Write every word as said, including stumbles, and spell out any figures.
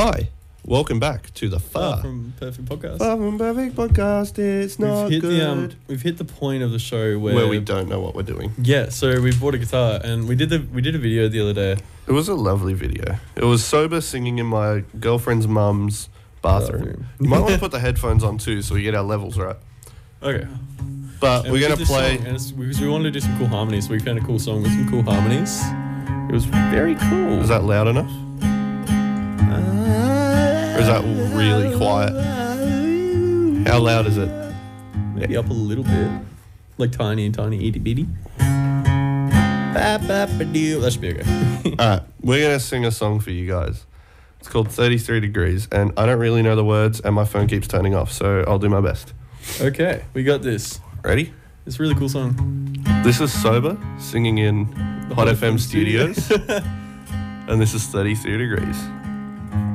Hi, welcome back to the Far, Far from Perfect podcast. Far from Perfect podcast. It's not we've hit good. the um, we've hit the point of the show where, where we don't know what we're doing. Yeah, so we bought a guitar and we did the we did a video the other day. It was a lovely video. It was sober singing in my girlfriend's mum's bathroom. Bathroom. You might want to put the headphones on too, so we get our levels right. Okay, But and we're we gonna did this play. song, and it's because we wanted to do some cool harmonies. So we found a cool song with some cool harmonies. It was very cool. Is that loud enough? Or is that really quiet? How loud is it? Maybe up a little bit, like tiny and tiny, itty bitty. That should be okay. Alright, we're gonna sing a song for you guys. It's called thirty-three degrees, and I don't really know the words, and my phone keeps turning off, so I'll do my best. Okay, we got this. Ready? It's a really cool song. This is Sober, singing in The Hot F M Studios, and this is thirty-three degrees.